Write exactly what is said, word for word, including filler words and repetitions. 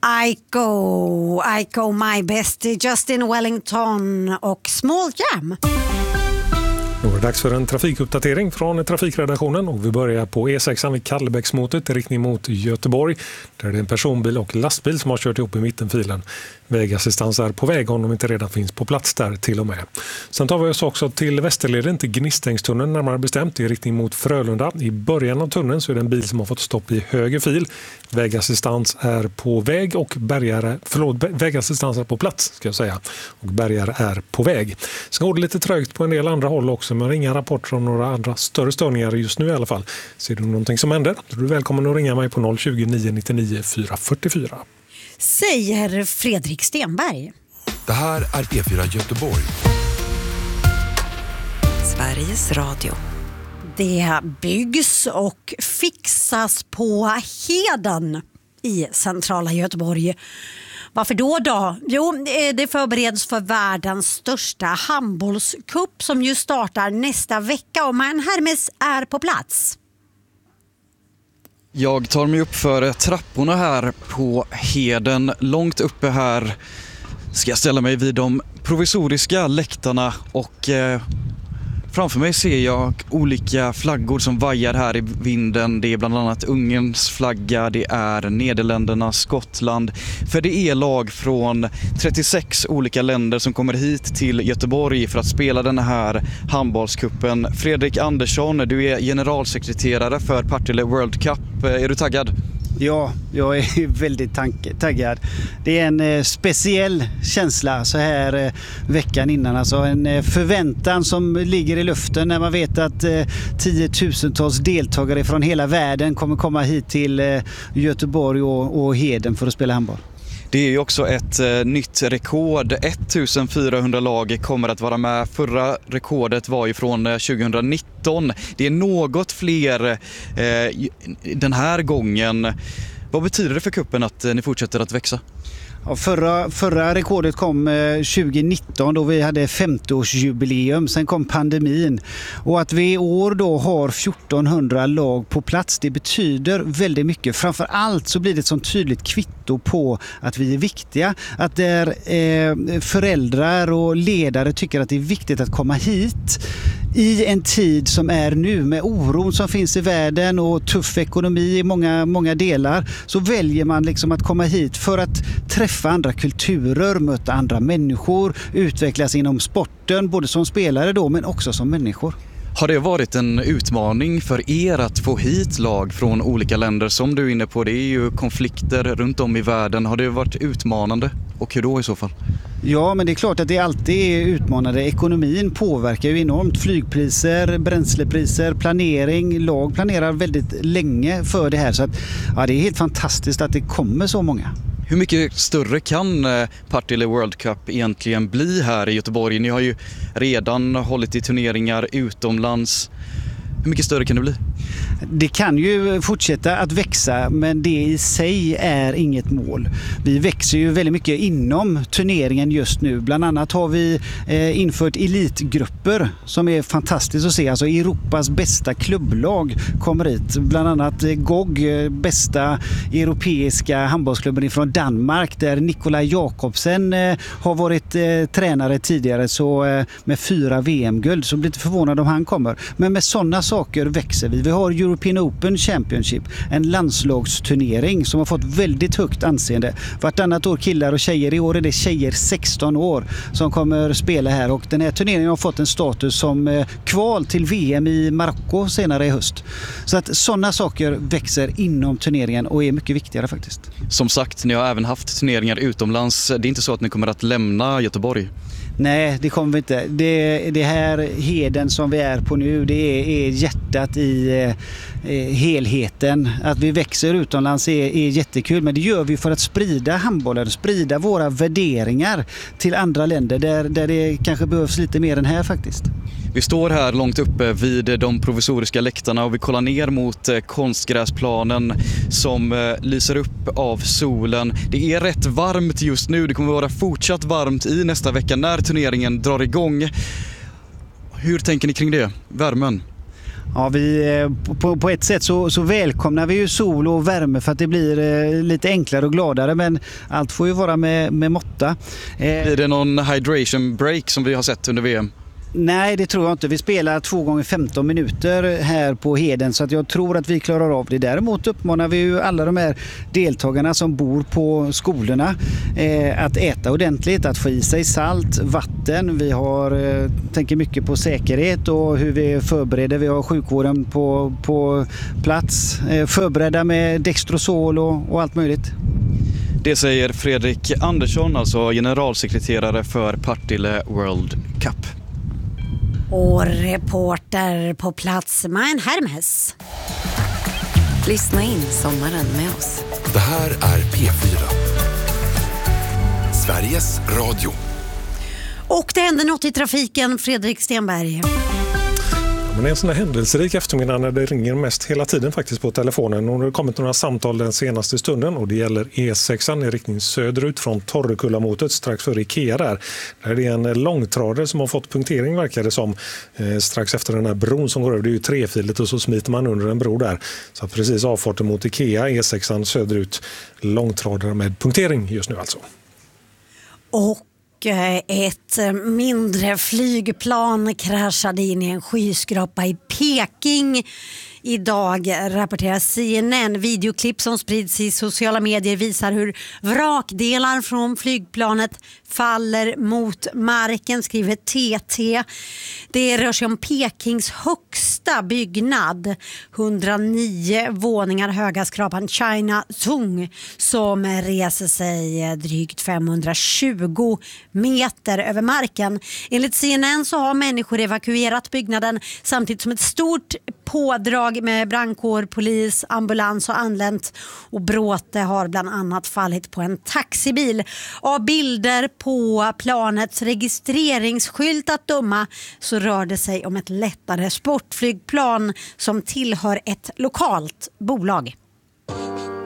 I go, I go my best, Justin Wellington och Small Jam. Då är det dags för en trafikuppdatering från trafikredaktionen och vi börjar på E sex vid Kallebäcksmotet i riktning mot Göteborg. Där är det en personbil och lastbil som har kört ihop i mittenfilen. Vägassistans är på väg om de inte redan finns på plats där till och med. Sen tar vi oss också till Västerleden, till Gnistängstunneln närmare bestämt i riktning mot Frölunda. I början av tunneln så är det en bil som har fått stopp i höger fil. Vägassistans är på väg och bärgare, förlåt, vägassistans är på plats ska jag säga. Och bärgare är på väg. Sen går det lite trögt på en del andra håll också, men inga rapporter om några andra större störningar just nu i alla fall. Ser du någonting som händer? Då är du välkommen att ringa mig på noll tjugo, nio nittionio, fyra fyrtiofyra. Säger Fredrik Stenberg. Det här är P fyra Göteborg. Sveriges Radio. Det byggs och fixas på Heden i centrala Göteborg. Varför då då? Jo, det förbereds för världens största handbollscup som ju startar nästa vecka och man Hermes är på plats. Jag tar mig upp för trapporna här på Heden. Långt uppe här ska jag ställa mig vid de provisoriska läktarna och eh, framför mig ser jag olika flaggor som vajar här i vinden. Det är bland annat Ungerns flagga, det är Nederländerna, Skottland. För det är lag från trettiosex olika länder som kommer hit till Göteborg för att spela den här handbollscupen. Fredrik Andersson, du är generalsekreterare för Partille World Cup. Är du taggad? Ja, jag är väldigt tank- taggad. Det är en eh, speciell känsla så här eh, veckan innan. Alltså en eh, förväntan som ligger i luften när man vet att eh, tiotusentals deltagare från hela världen kommer komma hit till eh, Göteborg och, och Heden för att spela handboll. Det är ju också ett eh, nytt rekord. ettusenfyrahundra lag kommer att vara med. Förra rekordet var ju från eh, tjugonitton. Det är något fler eh, den här gången. Vad betyder det för kuppen att eh, ni fortsätter att växa? Ja, förra, förra rekordet kom eh, tjugonitton då vi hade femtioårsjubileum. Sen kom pandemin. Och att vi i år då har fjortonhundra lag på plats, det betyder väldigt mycket. Framför allt så blir det ett sånt tydligt kvitto på att vi är viktiga. Att där eh, föräldrar och ledare tycker att det är viktigt att komma hit i en tid som är nu med oron som finns i världen och tuff ekonomi i många, många delar, så väljer man liksom att komma hit för att träffa andra kulturer, möta andra människor, utvecklas inom sporten både som spelare då men också som människor. Har det varit en utmaning för er att få hit lag från olika länder? Som du är inne på, det är ju konflikter runt om i världen. Har det varit utmanande? Och hur då i så fall? Ja, men det är klart att det alltid är utmanande. Ekonomin påverkar ju enormt. Flygpriser, bränslepriser, planering. Lag planerar väldigt länge för det här. Så att, ja, det är helt fantastiskt att det kommer så många. Hur mycket större kan Partille World Cup egentligen bli här i Göteborg? Ni har ju redan hållit i turneringar utomlands. Hur mycket större kan det bli? Det kan ju fortsätta att växa, men det i sig är inget mål. Vi växer ju väldigt mycket inom turneringen just nu. Bland annat har vi eh, infört elitgrupper som är fantastiskt att se. Alltså Europas bästa klubblag kommer hit. Bland annat G O G, bästa europeiska handbollsklubben från Danmark, där Nikolaj Jakobsen eh, har varit eh, tränare tidigare, så eh, med fyra V M-guld. Så blir inte förvånad om han kommer. Men med sådana saker växer vi. Vi har European Open Championship, en landslagsturnering som har fått väldigt högt anseende. Vartannat år killar och tjejer. I år är det tjejer sexton år som kommer spela här, och den här turneringen har fått en status som eh, kval till V M i Marocko senare i höst. Så att sådana saker växer inom turneringen och är mycket viktigare faktiskt. Som sagt, ni har även haft turneringar utomlands. Det är inte så att ni kommer att lämna Göteborg? Nej, det kommer vi inte. Det, det här Heden som vi är på nu, det är, är hjärtat i eh, helheten. Att vi växer utomlands är, är jättekul, men det gör vi för att sprida handbollen, sprida våra värderingar till andra länder där, där det kanske behövs lite mer än här faktiskt. Vi står här långt uppe vid de provisoriska läktarna och vi kollar ner mot konstgräsplanen som lyser upp av solen. Det är rätt varmt just nu. Det kommer vara fortsatt varmt i nästa vecka när turneringen drar igång. Hur tänker ni kring det? Värmen? Ja, vi, på, på ett sätt så, så välkomnar vi ju sol och värme för att det blir eh, lite enklare och gladare, men allt får ju vara med, med måtta. Eh, Blir det någon hydration break som vi har sett under V M? Nej, det tror jag inte. Vi spelar två gånger femton minuter här på Heden, så att jag tror att vi klarar av det. Däremot uppmanar vi ju alla de här deltagarna som bor på skolorna eh, att äta ordentligt, att få i sig salt, vatten. Vi har, eh, tänker mycket på säkerhet och hur vi förbereder. Vi har sjukvården på, på plats, eh, förberedda med Dextrosol och, och allt möjligt. Det säger Fredrik Andersson, alltså generalsekreterare för Partille World Cup. Och reporter på plats Majen Hermes. Lyssna in sommaren med oss. Det här är P fyra. Sveriges Radio. Och det hände något i trafiken, Fredrik Stenberg. Men det är en sån här händelserik eftermiddag när det ringer mest hela tiden faktiskt på telefonen. Och det har kommit några samtal den senaste stunden och det gäller E sex i riktning söderut från Torrekullamotet strax före Ikea där. Där det är en långtradare som har fått punktering verkar det som eh, strax efter den här bron som går över. Det är ju trefiligt och så smiter man under en bro där. Så precis avfarten mot Ikea, E sex söderut, långtradare med punktering just nu alltså. Och ett mindre flygplan kraschade in i en skyskrapa i Peking. Idag rapporterar C N N. Videoklipp som sprids i sociala medier visar hur vrakdelar från flygplanet faller mot marken, skriver T T. Det rör sig om Pekings högsta byggnad, hundranio våningar höga skrapan China Zung, som reser sig drygt femhundratjugo meter över marken. Enligt C N N så har människor evakuerat byggnaden samtidigt som ett stort pådrag med brandkår, polis, ambulans och anlänt, och bråte har bland annat fallit på en taxibil. Av bilder på planets registreringsskylt att döma så rör det sig om ett lättare sportflygplan som tillhör ett lokalt bolag.